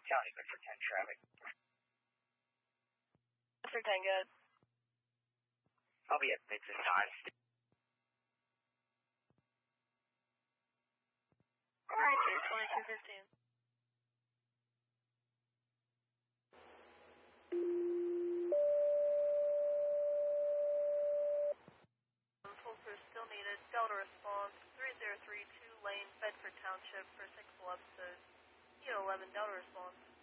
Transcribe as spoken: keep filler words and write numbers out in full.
County, Bedford ten traffic. Bedford ten, good. I'll be at mid this time. Alright, two twenty-two fifteen. Full crew still needed. Delta response, three zero three two lane, Bedford Township for six officers. Unit eleven, Delta response.